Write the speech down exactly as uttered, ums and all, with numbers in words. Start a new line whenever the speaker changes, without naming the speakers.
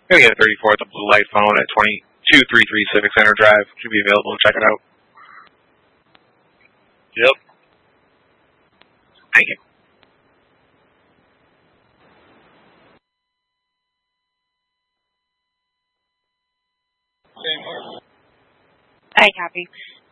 Gonna get a thirty-four at the Blue Light phone at twenty-two thirty-three Civic Center Drive. Should be available. Check it out.
Yep.
Thank you.
I copy.